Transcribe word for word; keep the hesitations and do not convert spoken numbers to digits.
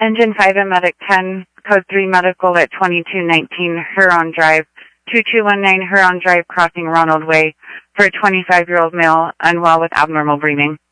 Engine five and Medic ten, Code three Medical at twenty-two nineteen Huron Drive, two two one nine Huron Drive, crossing Ronald Way, for a twenty-five-year-old male unwell with abnormal breathing.